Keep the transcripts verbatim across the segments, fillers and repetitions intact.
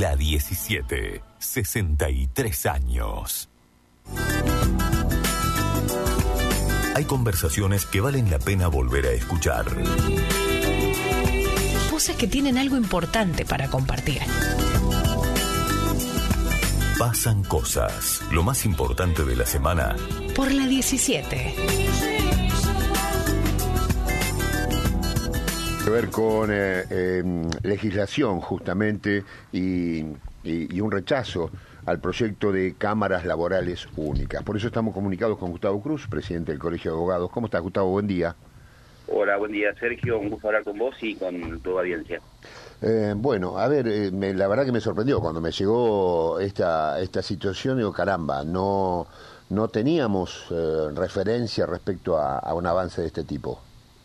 La diecisiete, sesenta y tres años. Hay conversaciones que valen la pena volver a escuchar. Voces que tienen algo importante para compartir. Pasan cosas, lo más importante de la semana. Por la diecisiete. Que ver con eh, eh, legislación justamente y, y, y un rechazo al proyecto de cámaras laborales únicas. Por eso estamos comunicados con Gustavo Cruz, presidente del Colegio de Abogados. ¿Cómo estás, Gustavo? Buen día. Hola, buen día, Sergio. Un gusto hablar con vos y con tu audiencia. Eh, bueno, a ver, eh, me, la verdad que me sorprendió cuando me llegó esta esta situación. Digo, caramba, no, no teníamos eh, referencia respecto a, a un avance de este tipo.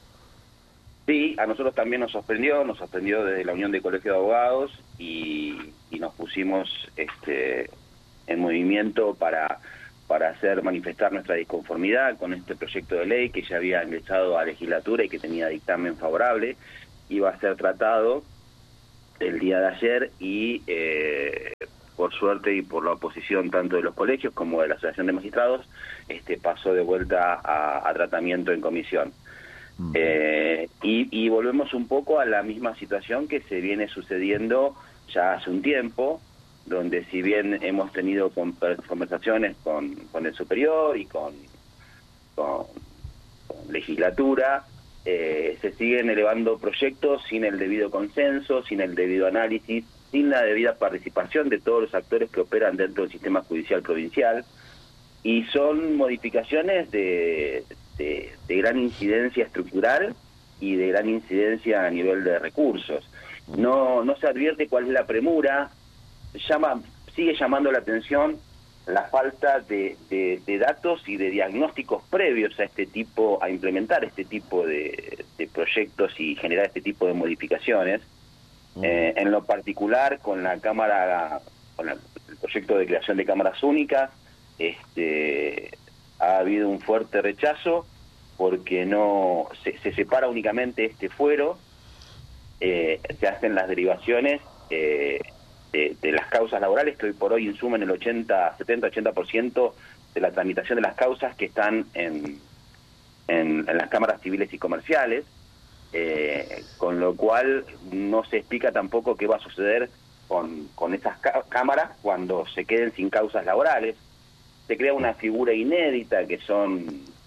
Sí, a nosotros también nos sorprendió, nos sorprendió desde la Unión de Colegios de Abogados y, y nos pusimos este, en movimiento para, para hacer manifestar nuestra disconformidad con este proyecto de ley que ya había ingresado a legislatura y que tenía dictamen favorable. Iba a ser tratado el día de ayer y eh, por suerte y por la oposición tanto de los colegios como de la Asociación de Magistrados, este, pasó de vuelta a, a tratamiento en comisión. Eh, y, y volvemos un poco a la misma situación que se viene sucediendo ya hace un tiempo, donde si bien hemos tenido conversaciones con, con el superior y con, con, con legislatura, eh, se siguen elevando proyectos sin el debido consenso, sin el debido análisis, sin la debida participación de todos los actores que operan dentro del sistema judicial provincial, y son modificaciones de... De, de gran incidencia estructural y de gran incidencia a nivel de recursos. No no se advierte cuál es la premura, llama sigue llamando la atención la falta de, de, de datos y de diagnósticos previos a este tipo, a implementar este tipo de, de proyectos y generar este tipo de modificaciones. Mm. Eh, en lo particular, con la cámara, con la, el proyecto de creación de cámaras únicas, este ha habido un fuerte rechazo porque no se, se separa únicamente este fuero, eh, se hacen las derivaciones eh, de, de las causas laborales que hoy por hoy insumen el ochenta, setenta, ochenta por ciento de la tramitación de las causas que están en, en, en las cámaras civiles y comerciales, eh, con lo cual no se explica tampoco qué va a suceder con, con esas cámaras cuando se queden sin causas laborales. Se crea una figura inédita que son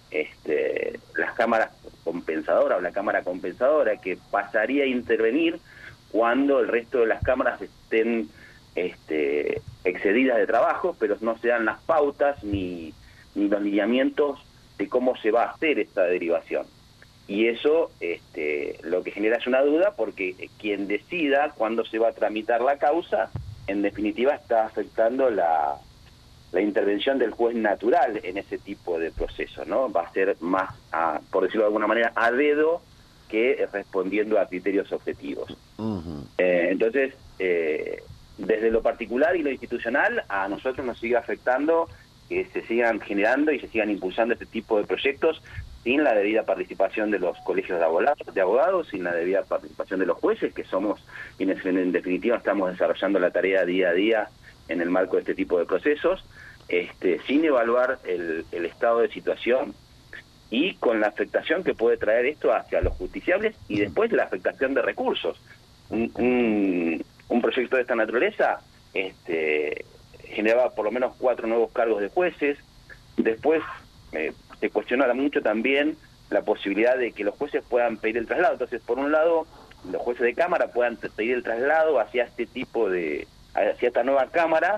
este, las cámaras compensadoras o la cámara compensadora, que pasaría a intervenir cuando el resto de las cámaras estén este, excedidas de trabajo, pero no se dan las pautas ni, ni los lineamientos de cómo se va a hacer esta derivación. Y eso este, lo que genera es una duda, porque quien decida cuándo se va a tramitar la causa, en definitiva está afectando la... la intervención del juez natural en ese tipo de proceso, ¿no? Va a ser más, a, por decirlo de alguna manera, a dedo que respondiendo a criterios objetivos. Uh-huh. Eh, entonces, eh, desde lo particular y lo institucional, a nosotros nos sigue afectando que se sigan generando y se sigan impulsando este tipo de proyectos sin la debida participación de los colegios de abogados, de abogados, sin la debida participación de los jueces, que somos quienes en definitiva estamos desarrollando la tarea día a día en el marco de este tipo de procesos, este, sin evaluar el, el estado de situación y con la afectación que puede traer esto hacia los justiciables y después la afectación de recursos. Un, un, un proyecto de esta naturaleza este, generaba por lo menos cuatro nuevos cargos de jueces. Después eh, se cuestionaba mucho también la posibilidad de que los jueces puedan pedir el traslado. Entonces, por un lado, los jueces de cámara puedan pedir el traslado hacia este tipo de... hacia esta nueva cámara,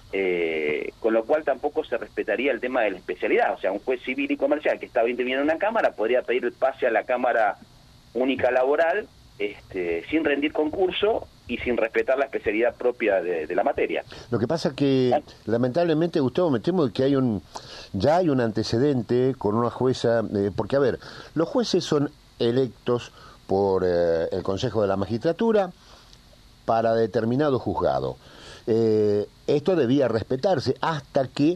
eh, con lo cual tampoco se respetaría el tema de la especialidad. O sea, un juez civil y comercial que estaba interviniendo en una cámara podría pedir el pase a la cámara única laboral este, sin rendir concurso y sin respetar la especialidad propia de, de la materia. Lo que pasa que, ¿Ah? lamentablemente, Gustavo, me temo que hay un ya hay un antecedente con una jueza, eh, porque, a ver, los jueces son electos por eh, el Consejo de la Magistratura para determinado juzgado. Eh, esto debía respetarse hasta que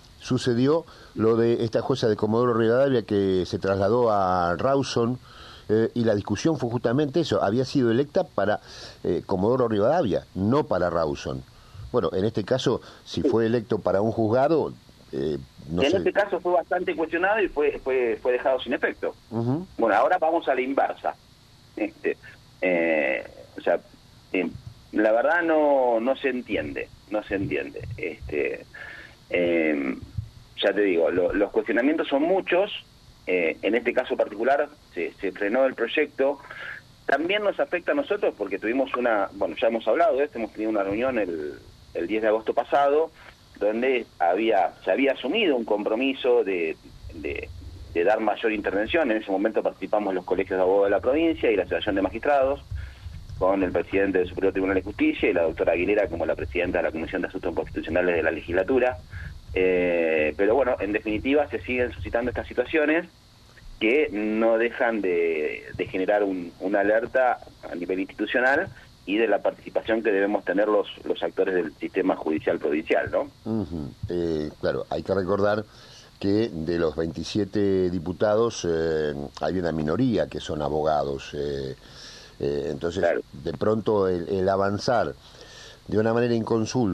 sucedió lo de esta jueza de Comodoro Rivadavia que se trasladó a Rawson eh, y la discusión fue justamente eso, había sido electa para eh, Comodoro Rivadavia, no para Rawson. Bueno, en este caso, si fue electo para un juzgado, eh, no en sé. este caso fue bastante cuestionado y fue fue fue dejado sin efecto. Uh-huh. Bueno, ahora vamos a la inversa. Este, eh, o sea, eh, la verdad no no se entiende, no se entiende. Este, eh, ya te digo, lo, los cuestionamientos son muchos. Eh, en este caso particular se, se frenó el proyecto. También nos afecta a nosotros porque tuvimos una, bueno, ya hemos hablado de esto, hemos tenido una reunión el, el diez de agosto pasado, donde había se había asumido un compromiso de, de, de dar mayor intervención. En ese momento participamos los colegios de abogados de la provincia y la Asociación de Magistrados, con el presidente del Superior Tribunal de Justicia y la doctora Aguilera como la presidenta de la Comisión de Asuntos Constitucionales de la Legislatura. Eh, pero bueno, en definitiva se siguen suscitando estas situaciones que no dejan de, de generar un, una alerta a nivel institucional y de la participación que debemos tener los, los actores del sistema judicial provincial, ¿no? Uh-huh. eh, claro, hay que recordar que de los veintisiete diputados eh, hay una minoría que son abogados, eh, eh, entonces claro. De pronto el, el avanzar de una manera inconsulta